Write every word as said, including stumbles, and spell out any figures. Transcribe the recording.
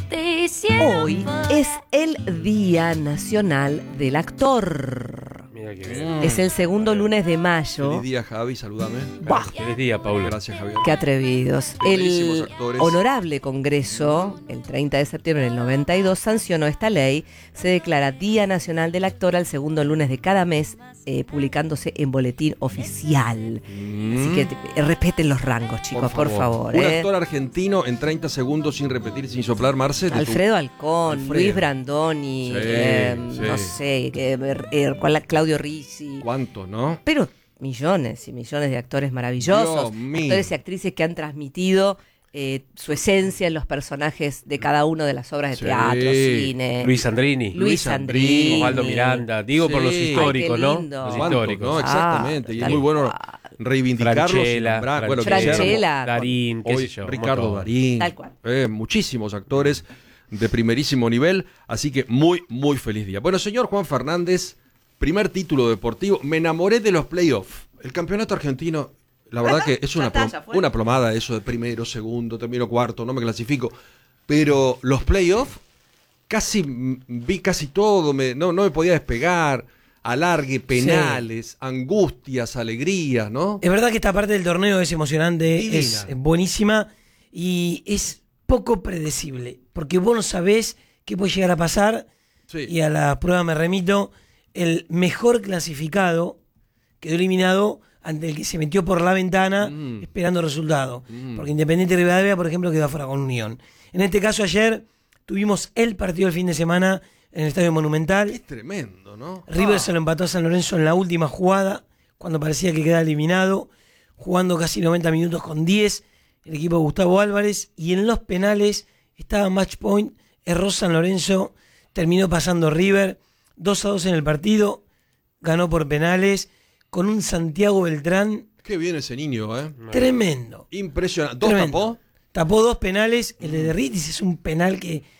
Hoy es el Día Nacional del Actor. Mira qué bien. Es el segundo lunes de mayo. Feliz día, Javi, salúdame. Buah. Feliz día, Paula. Gracias, Javier. Qué atrevidos. Buenísimos El actores. Honorable Congreso, el treinta de septiembre del noventa y dos, sancionó esta ley. Se declara Día Nacional del Actor al segundo lunes de cada mes, eh, publicándose en boletín oficial. Mm. Así que te- respeten los rangos, chicos, por favor. Un eh. actor argentino en treinta segundos sin repetir, sin soplar, Marce. de tu- Alfredo Alcón, Alfredo. Luis Brandoni, Sí, eh, sí. no sé, que, eh, cuál- Claudio Rizzi. ¿Cuántos, no? Pero millones y millones de actores maravillosos, Dios mío. actores y actrices que han transmitido eh, su esencia en los personajes de cada una de las obras de Sí. teatro, cine. Luis Sandrini. Luis Luis Sandrini. Sandrini. Osvaldo Miranda. Digo por los Sí. históricos, Ay, qué ¿no? lindo. Los ¿Cuántos, históricos. no? Exactamente. Ah, y es tal muy bueno cual. reivindicarlos. y Franchella, nombrar. Bueno, Franchella, Franchella. Darín, qué Hoy, sé yo. un Ricardo montón. Darín. Tal cual. Eh, muchísimos actores de primerísimo nivel. Así que muy, muy feliz día. Bueno, señor Juan Fernández, primer título deportivo. Me enamoré de los playoffs. El campeonato argentino, la verdad que es Ya una, está, plom- ya fue. una plomada eso de primero, segundo, termino cuarto, no me clasifico. Pero los playoffs, casi mm, vi casi todo, me, no, no me podía despegar. Alargue, penales, angustias, alegrías, ¿no? Es verdad que esta parte del torneo es emocionante, Divina. es buenísima y es poco predecible, porque vos no sabés qué puede llegar a pasar. Sí. Y a la prueba me remito, el mejor clasificado quedó eliminado ante el que se metió por la ventana Mm. esperando resultado. Mm. Porque Independiente Rivadavia, por ejemplo, quedó afuera con Unión. En este caso ayer tuvimos el partido del fin de semana en el Estadio Monumental. Es tremendo, ¿no? River Ah. se lo empató a San Lorenzo en la última jugada, cuando parecía que quedaba eliminado, jugando casi noventa minutos con diez, el equipo de Gustavo Álvarez, y en los penales estaba match point, erró San Lorenzo, terminó pasando River, dos a dos en el partido, ganó por penales, con un Santiago Beltrán Qué bien ese niño, ¿eh? tremendo. Impresionante. ¿Dos Tremendo. tapó? Tapó dos penales, el de Derritis es un penal que